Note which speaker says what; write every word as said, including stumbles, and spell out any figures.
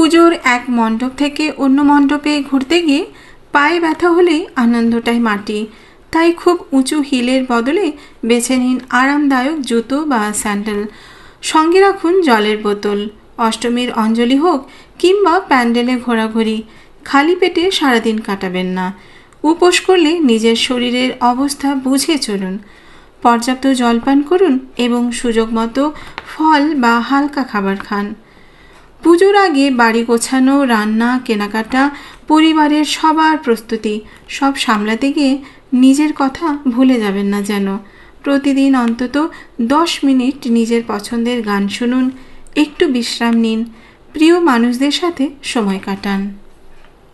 Speaker 1: পুজোর এক মণ্ডপ থেকে অন্য মণ্ডপে ঘুরতে গিয়ে পায়ে ব্যথা হলেই আনন্দটাই মাটি। তাই খুব উঁচু হিলের বদলে বেছে নিন আরামদায়ক জুতো বা স্যান্ডেল। সঙ্গে রাখুন জলের বোতল। অষ্টমীর অঞ্জলি হোক কিংবা প্যান্ডেলে ঘোরাঘুরি, খালি পেটে সারাদিন কাটাবেন না। উপোস করলে নিজের শরীরের অবস্থা বুঝে চলুন। পর্যাপ্ত জলপান করুন এবং সুযোগ মতো ফল বা হালকা খাবার খান। পুজোর আগে বাড়ি গোছানো, রান্না, কেনাকাটা, পরিবারের সবার প্রস্তুতি সব সামলাতে গিয়ে নিজের কথা ভুলে যাবেন না যেন। প্রতিদিন অন্তত দশ মিনিট নিজের পছন্দের গান শুনুন, একটু বিশ্রাম নিন, প্রিয় মানুষদের সাথে সময় কাটান।